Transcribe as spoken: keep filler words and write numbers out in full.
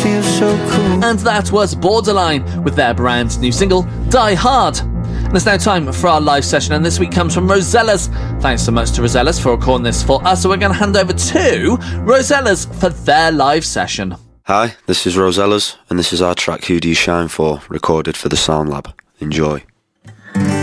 feel so cool. And that was Borderline with their brand new single, Die Hard. And it's now time for our live session, and this week comes from Rosellas. Thanks so much to Rosellas for recording this for us. So we're going to hand over to Rosellas for their live session. Hi, this is Rosellas, and this is our track Who Do You Shine For, recorded for the Sound Lab. Enjoy.